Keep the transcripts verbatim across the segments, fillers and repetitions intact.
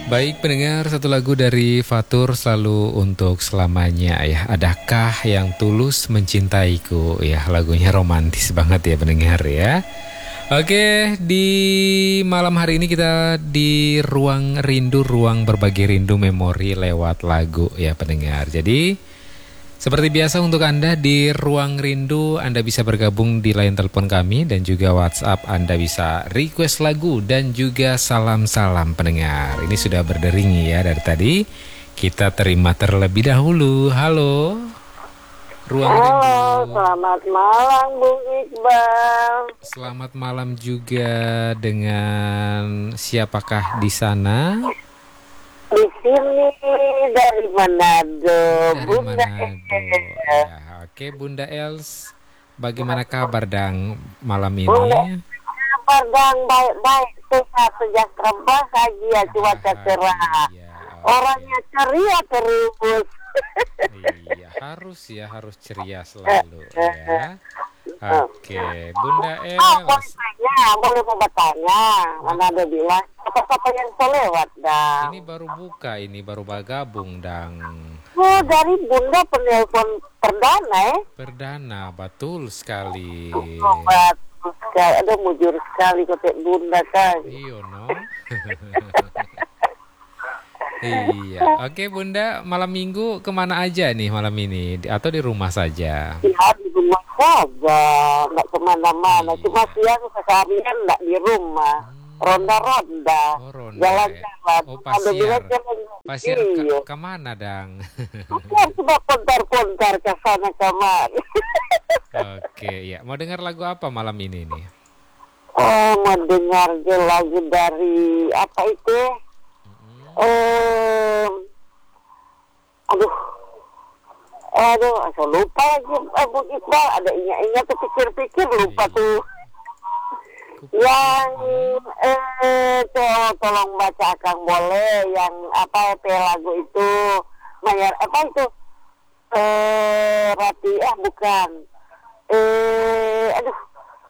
Baik pendengar, satu lagu dari Fatur selalu untuk selamanya ya. Adakah yang tulus mencintaiku? Ya, lagunya romantis banget ya pendengar ya. Oke, di malam hari ini kita di ruang rindu, ruang berbagi rindu memori lewat lagu ya pendengar. Jadi seperti biasa untuk Anda di Ruang Rindu, Anda bisa bergabung di line telepon kami dan juga WhatsApp. Anda bisa request lagu dan juga salam-salam pendengar. Ini sudah berdering ya dari tadi. Kita terima terlebih dahulu. Halo, Ruang Halo, Rindu. selamat malam Bung Iqbal. Selamat malam juga dengan siapakah di sana? Di sini dari Manado, Dari Bunda Manado. Els. Ya, oke Bunda Els. Bagaimana kabar dang malam Bunda ini? kabar dang baik-baik, sehat, sejahtera, bahagia, cuaca cerah. Bahagia, oke. Orangnya ceria terus. Iya, harus ya, harus ceria selalu ya. Oke, Bunda Oh, boleh Els. tanya, boleh mau bertanya. Manado bilang, apa-apa yang selewat dah. Ini baru buka, ini baru bergabung dang. Oh, dari Bunda penelpon perdana ya? Perdana, betul sekali. Oh, bagus sekali. Aduh, mujur sekali kotek Bunda kan. Iyo no. Iya, oke Bunda, malam minggu kemana aja nih malam ini? Di- Atau di rumah saja? Ya, di rumah saja. Nggak kemana-mana. Iya. Cuma siang seharian nggak di rumah. Ronda-ronda. Oh, ronda Jalan-jalan. ya. Oh, Ada bilang pasiar. jalan. Pasiar Iya. ke, kemana dang? Kan sudah kontar-kontar ke sana kemari. Oke, ya. Mau dengar lagu apa malam ini nih? Oh, mendengar lagu dari apa itu? Eh, aduh, aduh, saya lupa lagi. Eh, Bu Iqbal, ada ingat-ingat tuh pikir-pikir lupa Iya. tuh. Yang eh, to- tolong baca Kang boleh yang apa P lagu itu Mayar apa itu eh Rati eh bukan eh aduh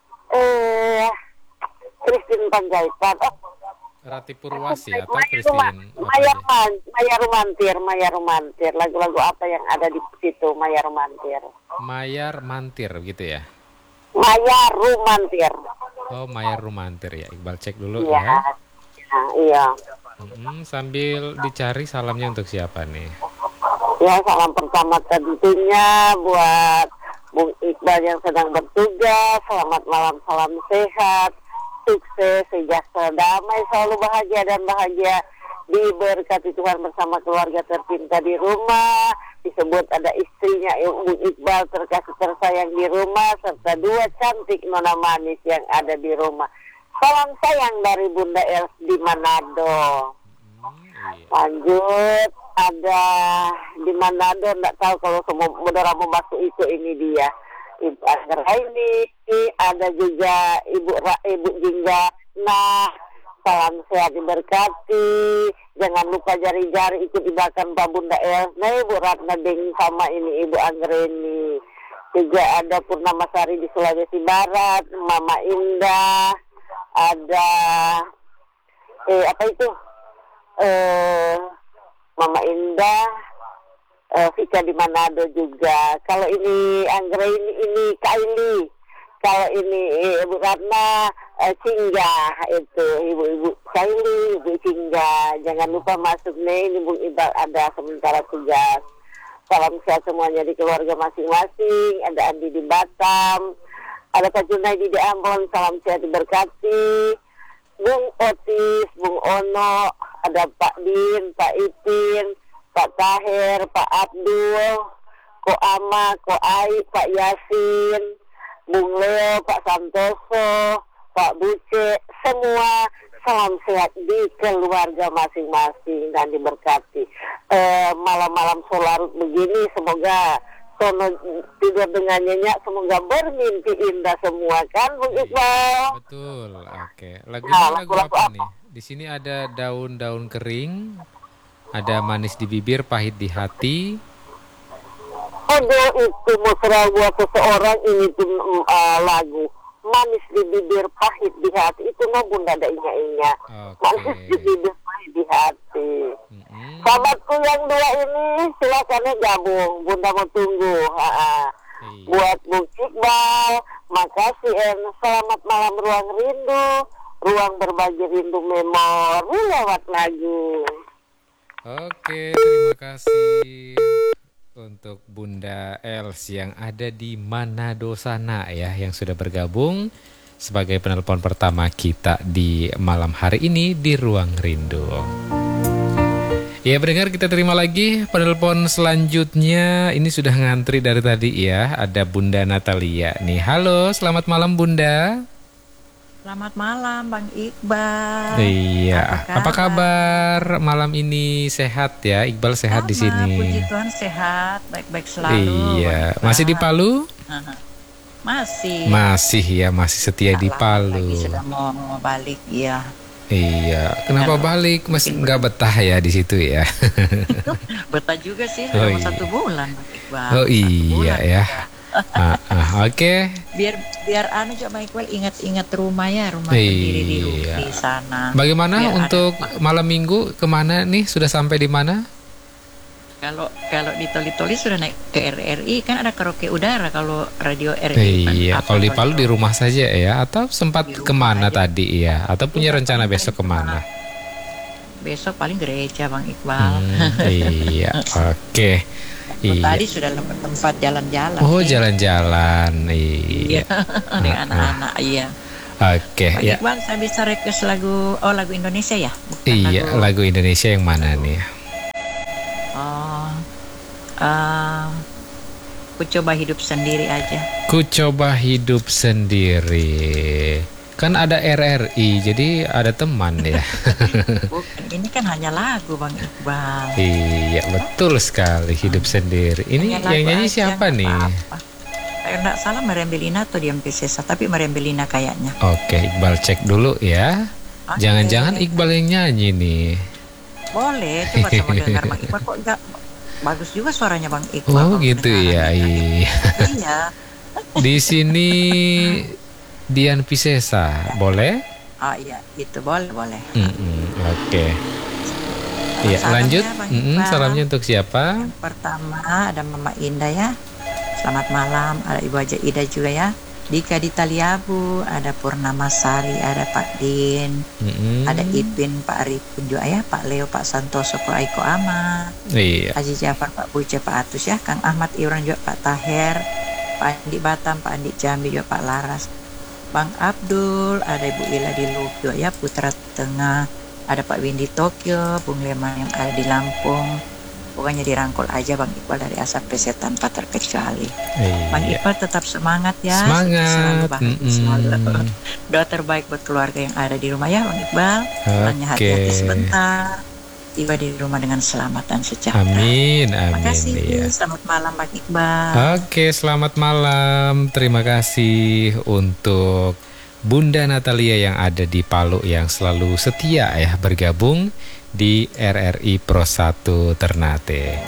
eh Christine Panjaitan oh Rati Purwasi atau Maya Christine Ruma- apa Maya aja? Man- Maya Rumantir Maya Rumantir lagu-lagu apa yang ada di situ Maya Rumantir Mayar Mantir gitu ya? Maya Rumantir Oh, Mayar Rumantir ya. Iqbal cek dulu iya ya. Nah, iya Mm-mm, sambil dicari salamnya untuk siapa nih? ya salam pertama tentunya buat Bung Iqbal yang sedang bertugas. Selamat malam, salam sehat, sukses, sejahtera, damai, selalu bahagia dan bahagia diberkati Tuhan bersama keluarga tercinta di rumah. Disebut ada istrinya Bung Iqbal terkasih tersayang di rumah serta dua cantik nona manis yang ada di rumah. Salam sayang dari Bunda Els di Manado. Hmm, iya. Lanjut ada di Manado, nggak tahu kalau semua saudara membasuh itu ini dia Ibu Anggraini, ada juga Ibu Ra, Ibu Jingga. Nah, salam sehat diberkati. Jangan lupa jari-jari ikut ibakan Pak Bunda Els. Nah, Ibu Ratna Ding sama ini Ibu Anggraini. Juga ada Purnama Sari di Sulawesi Barat, Mama Indah, ada eh apa itu? Eh Mama Indah, eh, Vika di Manado juga. Kalau ini Anggra ini ini Kaili. Kalau ini eh, Ibu Ratna eh, Singgah itu Ibu-ibu Kaili, Ibu Singgah. Jangan lupa masuk nih ini Bung Iqbal ada sementara tugas. Salam sehat semuanya di keluarga masing-masing. Ada Andi di Batam, ada Pak Junaidi di Ambon. Salam sehat diberkati. Bung Otis, Bung Ono, ada Pak Din, Pak Ipin, Pak Tahir, Pak Abdul, Ko Ama, Ko Ai, Pak Yasin, Bung Leo, Pak Santoso, Pak Buce, semua salam sehat di keluarga masing-masing dan diberkati. Eh, malam-malam solarut begini semoga sono tidur dengan nyenyak, semoga bermimpi indah semua kan Bung Iqbal. Betul. Oke. Nah, Lagunya lagu lagu-lagu apa apa? nih? Di sini ada daun-daun kering, ada manis di bibir, pahit di hati. Aduh itu mesra buat seseorang ini tuh mm, uh, lagu manis di bibir pahit di hati itu mah Bunda ada inya-inya. Oke. Manis di bibir pahit di hati. sahabatku yang dua ini silakan ya gabung, Bunda mau tunggu. Ha-ha. Iya. Buat Bung Iqbal, makasih En. Selamat malam Ruang Rindu, ruang berbagi rindu memori lewat lagu. Oke, terima kasih untuk Bunda Els yang ada di Manado sana ya, yang sudah bergabung sebagai penelpon pertama kita di malam hari ini di Ruang Rindu. Ya, pendengar, kita terima lagi penelpon selanjutnya. Ini sudah ngantri dari tadi ya. Ada Bunda Natalia nih. Halo, selamat malam Bunda. Selamat malam Bang Iqbal. Iya. Apa Apa kabar malam ini? Sehat ya? Iqbal sehat Sama, di sini. Puji Tuhan sehat, baik-baik selalu. Iya. Bang Masih di Iqbal. Palu? Masih. Masih ya, masih setia Tak di lama Palu. Lagi sudah mau, mau balik, iya. Iya. Kenapa Ya, balik? Mas nggak betah ya di situ ya? Betah juga sih, Oh, sudah mau iya. satu bulan Bang Iqbal. Oh Satu iya bulan ya. sudah. Ah, ah, Oke. Biar biar anu coba Iqbal ingat-ingat rumah ya, rumah Iya. sendiri di, di sana. Bagaimana Biar ada- untuk malam minggu kemana nih? Sudah sampai di mana? Kalau kalau di Toli-Toli sudah naik ke R R I, kan ada karaoke udara kalau radio R R I. kan. Iya. Apa Kalau di Palu di Toli-Toli? rumah saja ya? Atau sempat Di rumah kemana aja. tadi ya? Atau punya Iya, rencana paling besok kemana. kemana? Besok paling gereja Bang Iqbal. Hmm, iya. Oke. Iya. Tadi sudah dapat tempat jalan-jalan. Oh, nih. jalan-jalan. Iya. Iya. Dengan anak-anak, iya. Oke, Pak ya. Iqbal, saya bisa request lagu, oh lagu Indonesia ya? Bukan Iya, lagu, lagu Indonesia yang mana nih? oh, eh, ku coba hidup sendiri aja. Ku coba hidup sendiri. Kan ada R R I, jadi ada teman ya. Bukan, ini kan hanya lagu Bang Iqbal. Iya, betul sekali, hidup sendiri. Ini Hanya lagu yang nyanyi aja, siapa nggak nih? apa-apa. Kalau nggak salah Mariam Belina atau Diam Piscesa, tapi Mariam Belina kayaknya. Oke, Iqbal cek dulu ya. Oke. Jangan-jangan Iqbal yang nyanyi nih. Boleh, coba sama dengar Bang Iqbal, kok enggak bagus juga suaranya Bang Iqbal. Oh kalau gitu ya. kedengarannya. Iya. Iya. Di sini Dian Piscesa, boleh? Oh iya, itu boleh, boleh. Mm-mm, Oke. Iya, Salamnya, lanjut. Bang Mm-mm, Iqbal. salamnya untuk siapa? Yang pertama ada Mama Indah ya. Selamat malam. Ada Ibu Haja Ida juga ya. Dika di Taliabu, ada Purnama Sari, ada Pak Din, Mm-mm. ada Ipin, Pak Arifin juga ya, Pak Leo, Pak Santoso, Pak Aiko Ahmad, Iya. Haji Jafar, Pak Buce, Pak Atus ya, Kang Ahmad Iwan juga, Pak Taher, Pak Andi Batam, Pak Andi Jambi juga, Pak Laras, Bang Abdul, ada Ibu Ila di Lubyo ya, Putra Tengah, ada Pak Windy Tokyo, Bung Leman yang ada di Lampung. Pokoknya dirangkul aja Bang Iqbal dari asap riset tanpa terkecuali. Bang Iya. Iqbal tetap semangat ya. Semangat. Selalu bahagia, Mm-mm. selalu. Doa terbaik buat keluarga yang ada di rumah ya Bang Iqbal. Hanya Oke. hati-hati sebentar. Tiba di rumah dengan selamat dan sejahtera. Amin, Terima amin. kasih. Iya. Selamat malam Bang Iqbal. Oke, selamat malam. Terima kasih untuk Bunda Natalia yang ada di Palu yang selalu setia ya bergabung di R R I Pro satu Ternate.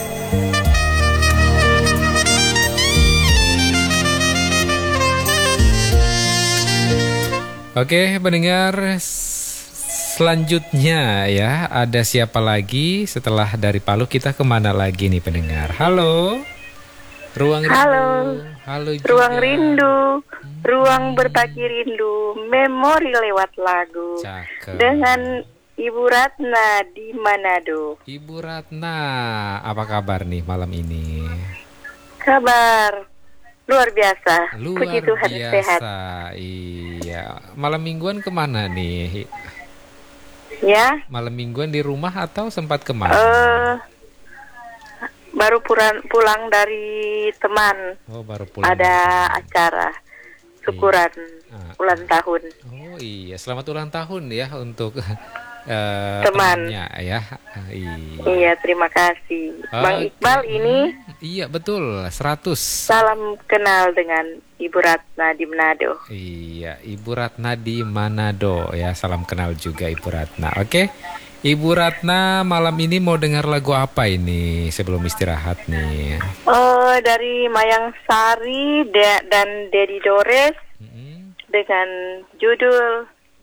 Oke, pendengar, s- selanjutnya ya, ada siapa lagi setelah dari Palu? Kita kemana lagi nih pendengar? Halo, Ruang Rindu. Halo. Halo juga. Ruang rindu, ruang berbagi rindu, memori lewat lagu. Cakep. Dengan Ibu Ratna di Manado. Ibu Ratna, apa kabar nih malam ini? Kabar luar biasa. Luar Puji Tuhan biasa. sehat. Iya. Malam mingguan kemana nih? Ya, Malam mingguan di rumah atau sempat kemana? eh baru pulang pulang dari teman. Oh, baru pulang. Ada acara syukuran Ah. ulang tahun. Oh iya, selamat ulang tahun ya untuk eh, Teman. temannya ya. Ah, Iya. Iya, terima kasih. Bang Oke. Iqbal ini Iya betul, seratus. salam kenal dengan Ibu Ratna di Manado. Iya, Ibu Ratna di Manado ya. Salam kenal juga Ibu Ratna. Oke. Ibu Ratna malam ini mau dengar lagu apa ini sebelum istirahat nih? Oh, dari Mayang Sari De- dan Dedi Dores Mm-mm. dengan judul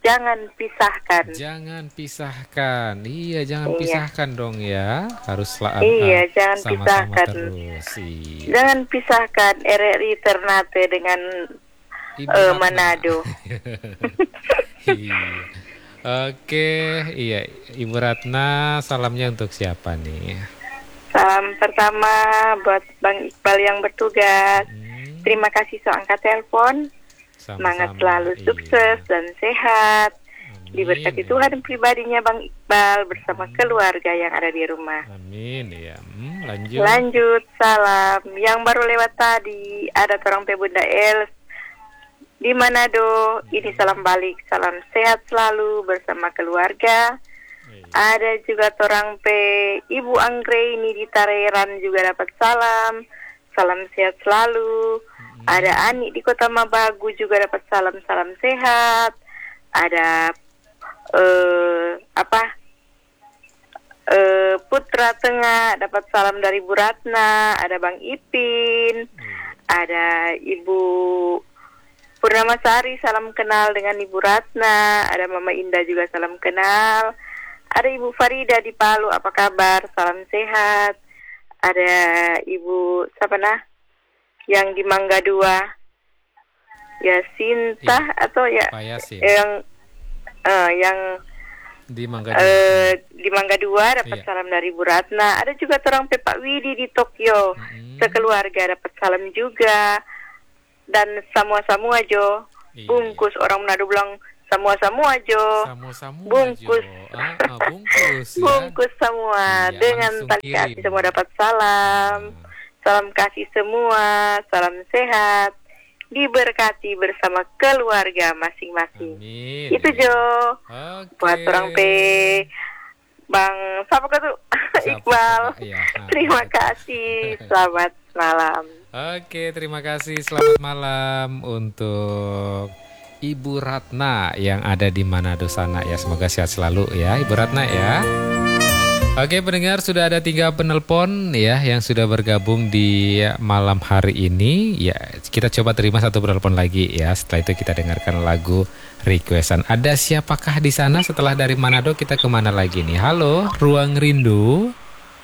jangan pisahkan. Jangan pisahkan. Iya, jangan Iya. pisahkan dong ya. Harus selalu Iya, jangan sama-sama pisahkan. terus. Iya. Jangan pisahkan R R I Ternate dengan Ibu eh, Ratna. Manado. Iya. Oke, iya Ibu Ratna, salamnya untuk siapa nih? Salam pertama buat Bang Iqbal yang bertugas. Hmm, Terima kasih so angkat telepon. Semangat sama-sama. selalu Iya. sukses dan sehat. Amin, Diberkati ya. Tuhan pribadinya Bang Iqbal bersama keluarga yang ada di rumah. Amin ya. Hmm, lanjut. Lanjut, salam. Yang baru lewat tadi ada orang P Bunda Els di Manado. Ini salam balik. Salam sehat selalu bersama keluarga. Iya. Ada juga orang P Ibu Anggreni ini di Tareran juga dapat salam. Salam sehat selalu. Ada Ani di Kota Mabagu juga dapat salam salam sehat. Ada eh apa? Eh, Putra Tengah dapat salam dari Bu Ratna, ada Bang Ipin, ada Ibu Purnamasari salam kenal dengan Ibu Ratna, ada Mama Indah juga salam kenal, ada Ibu Farida di Palu, apa kabar? Salam sehat. Ada Ibu siapa nah? Yang di Mangga Dua, ya Sinta Iya. atau ya Pak Yasin. yang eh, yang Di Mangga. Eh, di Mangga Dua dapat Iya. salam dari Bu Ratna. Ada juga orang Pak Widi di Tokyo. Mm-mm. Sekeluarga dapat salam juga. Dan semua-semua Jo. Iya. Bungkus orang Manado bilang semua-semua Jo. Samu-samu Bungkus. aja. Ah, ah, bungkus ya. Bungkus semua Iya, dengan langsung tali kasih kirim. semua dapat salam. Ah. Salam kasih semua, salam sehat. Diberkati bersama keluarga masing-masing. Amin. Itu Jo. Oke. Buat orang P Bang siapa kah tuh? Siapa, Iqbal. Pak? Iya, nah, Terima betul. kasih. Selamat malam. Oke, terima kasih. Selamat malam untuk Ibu Ratna yang ada di Manado sana ya. Semoga sehat selalu ya, Ibu Ratna ya. Oke, pendengar, sudah ada tiga penelpon ya yang sudah bergabung di malam hari ini. Ya, kita coba terima satu penelpon lagi ya. Setelah itu kita dengarkan lagu requestan. Ada siapakah di sana? Setelah dari Manado kita kemana lagi nih? Halo, Ruang Rindu.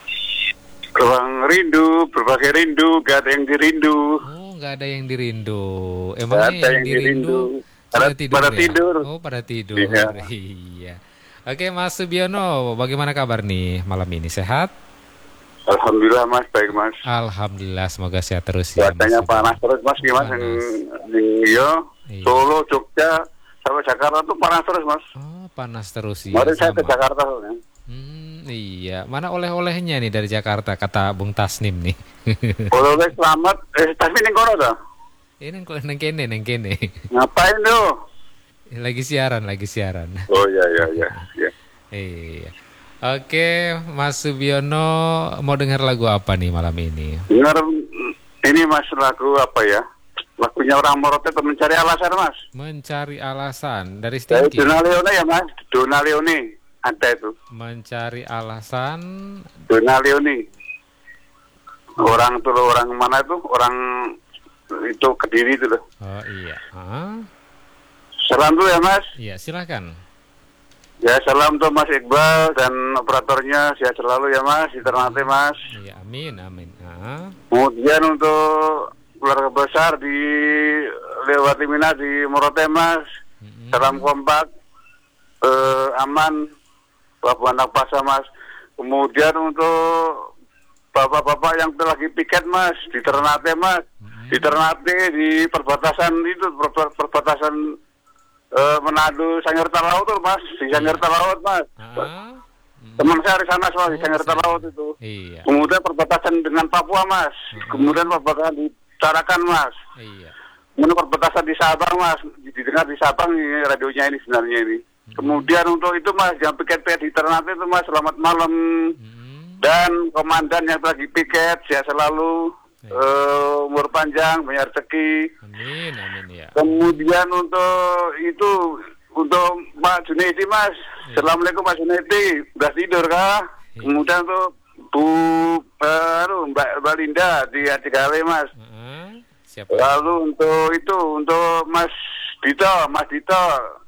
Ruang rindu, berbagai rindu, gak ada yang dirindu. Oh, nggak ada yang dirindu. Gak Emangnya ada yang yang dirindu dirindu. Pada, pada ya? tidur. Oh, pada tidur. Iya. Iya. Oke, Mas Subiono, bagaimana kabar nih malam ini? Sehat? Alhamdulillah mas, baik mas. Alhamdulillah, semoga sehat terus ya. Cuacanya Mas panas terus mas, gimana? Panas. Di yo, Iya. Solo, Jogja, sampai Jakarta tuh panas terus mas. Oh, panas terus ya. Kemarin saya ke sama. Jakarta soalnya. Hmm, iya. Mana oleh-olehnya nih dari Jakarta, kata Bung Tasnim nih. Oleh selamat, eh tapi ini kono tuh. Ini kok neng kene, neng kene. Ngapain tuh? Lagi siaran, lagi siaran. Oh iya iya iya. iya. Iya. Oke, Mas Subiono mau dengar lagu apa nih malam ini? Dengar ini mas lagu apa ya? Lagunya orang Morote itu mencari alasan mas. Mencari alasan dari Dari Stinky. Dona Leone ya mas, Dona Leone ada itu. Mencari alasan. Dona Leone. Orang tuh orang mana itu? Orang itu Kediri itu loh. Oh iya. Ah, Salam dulu ya mas. iya, silakan. Ya salam tuh Mas Iqbal dan operatornya sehat selalu ya mas. Di Ternate mas. Iya, amin, amin. Ah, Kemudian untuk keluarga besar di Lewati Mina di Morote mas. mm-mm. Salam kompak, eh, aman, Pelabuhan Nakpasa mas. Kemudian untuk bapak-bapak yang lagi piket mas di Ternate mas. Di Ternate di perbatasan itu per- perbatasan eh, Manado Sangir Talaut tuh mas, di Sangir Talaut mas. Ah, mm. Teman saya di sana soal di Oh, Sangir di sana. Talaut itu. Iya, Kemudian perbatasan dengan Papua mas. Kemudian perbatasan di Tarakan mas. iya. Kemudian perbatasan di Sabang mas, didengar di Sabang ini radionya ini sebenarnya ini. Kemudian untuk itu mas, yang piket-piket di Ternate itu mas, selamat malam. Mm. Dan komandan yang lagi piket, sehat selalu, Iya. eh, umur panjang, banyak rezeki. Amin, amin ya. Kemudian untuk itu, untuk Pak Junaidi mas, Iya. Assalamualaikum Pak Junaidi, udah tidur kah? Iya. Kemudian untuk Bu baru Mbak, Mbak Linda di Adigale mas. Ah, siapa? Lalu untuk itu, untuk Mas Dito, Mas Dito,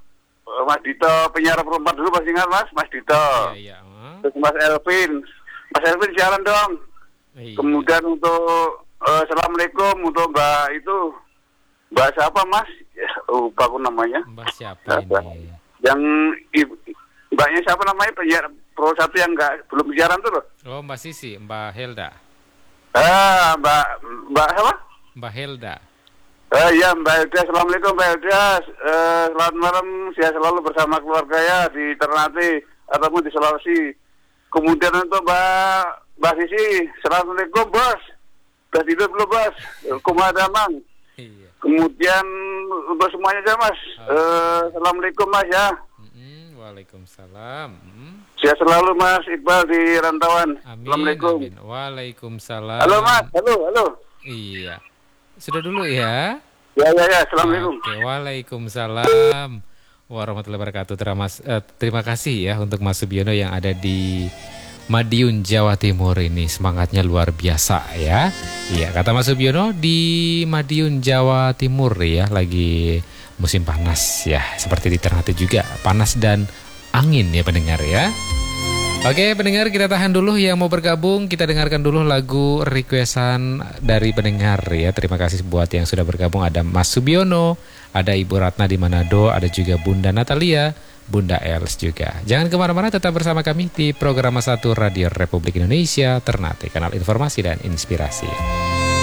Mas Dito penyiar perempat dulu masih ingat Mas, Mas Dito. Iya, iya. Uh. Terus Mas Elvin, Mas Elvin siaran dong. Iya. Kemudian untuk uh, Assalamualaikum untuk Mbak itu, Mbak siapa Mas? Ya, lupa aku namanya. Mbak siapa ini? Yang ibu, Mbaknya siapa namanya penyiar Pro satu yang nggak belum siaran tuh loh. Oh, Mbak Sisi, Mbak Helda. Ah, Mbak Mbak apa? Mbak Helda. Eh iya Mbak Helda, Assalamualaikum Mbak Helda. Eh, selamat malam, saya selalu bersama keluarga ya di Ternate ataupun di Sulawesi. Kemudian untuk Mbak Mbak Sisi, Assalamualaikum Bos. Sudah tidur belum Bos? Kumaha damang. Iya. Kemudian untuk semuanya aja Mas. Eh, Assalamualaikum Mas ya. Mm-mm, Waalaikumsalam. Mm. Saya selalu Mas Iqbal di rantauan. Amin, Assalamualaikum. amin. Waalaikumsalam. Halo Mas, halo, halo. Iya. Sudah dulu ya. Ya, ya, ya. Assalamualaikum. Oke, waalaikumsalam warahmatullahi wabarakatuh. Terima, eh, terima kasih ya untuk Mas Subiono yang ada di Madiun, Jawa Timur ini. Semangatnya luar biasa ya. Iya, kata Mas Subiono di Madiun, Jawa Timur ya, lagi musim panas ya. Seperti di Ternate juga, panas dan angin ya pendengar ya. Oke pendengar, kita tahan dulu. Yang mau bergabung kita dengarkan dulu lagu requestan dari pendengar ya. Terima kasih buat yang sudah bergabung. Ada Mas Subiono, ada Ibu Ratna di Manado, ada juga Bunda Natalia, Bunda Els juga. Jangan kemana-mana, tetap bersama kami di program satu Radio Republik Indonesia Ternate, kanal informasi dan inspirasi.